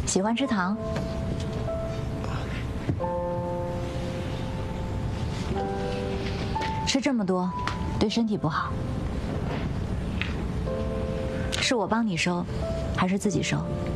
喜欢吃糖？吃这么多，对身体不好。是我帮你收，还是自己收？